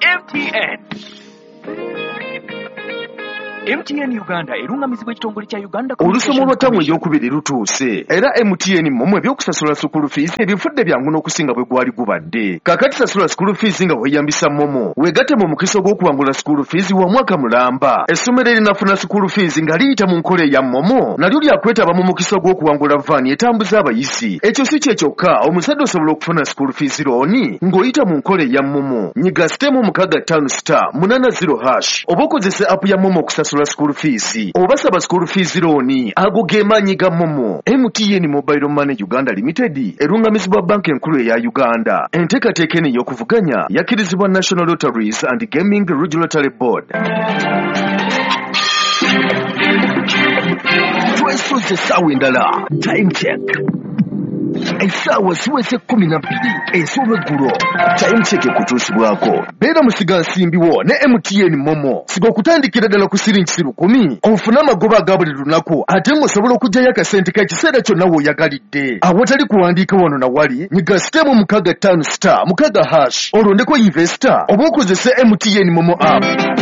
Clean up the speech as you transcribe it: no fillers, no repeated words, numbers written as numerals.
MTN Uganda erungamizibwa ekitongole kya Uganda olusomo lw'ettamu eryokubiri lutuuse era MTN mmwe ebyokusasula school fees ebifudde byangu n'okusinga bwe gwali gubadde. Kakati sasula school fees nga weeyambisa Momo weegatte mu mukisa gw'okuwangula school fees wa mwaka mulamba. Essomero erinafuna school fees nga liyita mu nkola eya Momo nalyo lyakwetaba mu mukisa gw'okuwangula vaani etambuza abayizi. Ekyo si kye kyokka, omuzadde osobola okufuna school fees looni ng'oyita mu nkola eya Momo. Nyiga sitemu 65*80# oba okozese app ya Momo okusasula school fees oba saba school fees looni ago ge maanyi ga Momo. MTN Mobile Money Uganda Limited erungamizibwa banka enkulu eya Uganda. Enteekateeka eno ey'okuvuganya yakkirizibwa National Lotteries and Gaming Regulatory Board. Twesoze essaawa endala. Time check. Essaawa ziweze 12 ez'olweggulo. Time check ekutuusibwako. Beera musiga nsimbiwo ne MTN Momo. Siga okutandikira ddala ku siringi 10 ofune amagoba aga buli lunaku ate ng'osobola okuggyayo akasente k'ekiseera kyonna w'oyagalidde. Awatali kuwandiika wano na wali nyiga sitemu 65*60# olondeko investor oba okozese MTN Momo app.